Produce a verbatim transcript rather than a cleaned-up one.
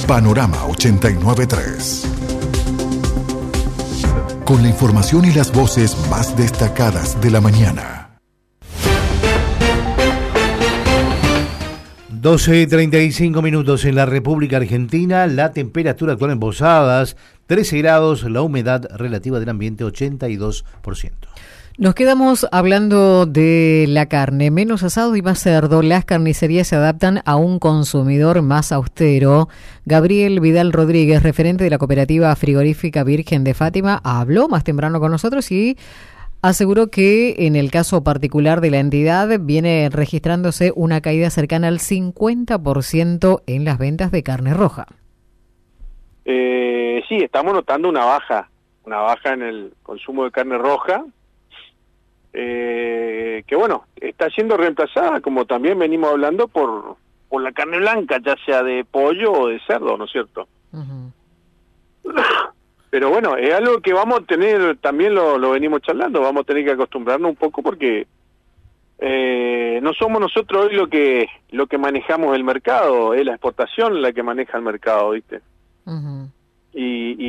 Panorama ochenta y nueve punto tres. Con la información y las voces más destacadas de la mañana. doce y treinta y cinco minutos en la República Argentina, la temperatura actual en Posadas, trece grados, la humedad relativa del ambiente ochenta y dos por ciento. Nos quedamos hablando de la carne, menos asado y más cerdo. Las carnicerías se adaptan a un consumidor más austero. Gabriel Vidal Rodríguez, referente de la cooperativa frigorífica Virgen de Fátima, habló más temprano con nosotros y aseguró que en el caso particular de la entidad viene registrándose una caída cercana al cincuenta por ciento en las ventas de carne roja. Eh, sí, estamos notando una baja, una baja en el consumo de carne roja. Eh, que bueno, está siendo reemplazada, como también venimos hablando, por, por la carne blanca, ya sea de pollo o de cerdo, ¿no es cierto? Uh-huh. Pero bueno, es algo que vamos a tener, también lo, lo venimos charlando, vamos a tener que acostumbrarnos un poco porque eh, no somos nosotros hoy lo que lo que manejamos el mercado, es la exportación la que maneja el mercado, ¿viste? Uh-huh. Y, y